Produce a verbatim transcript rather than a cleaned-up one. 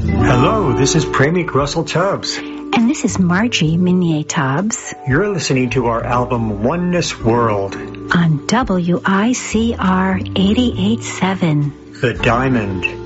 Hello, this is Premik Russell Tubbs. And this is Margie Minier Tubbs. You're listening to our album Oneness World on W I C R eighty-eight point seven. The Diamond.